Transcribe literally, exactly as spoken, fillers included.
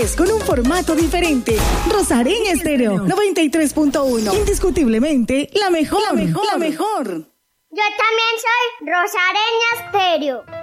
vez con un formato diferente. Rosareña Estéreo noventa y tres punto uno. Indiscutiblemente la mejor, la mejor, la mejor. Yo también soy Rosareña Estéreo.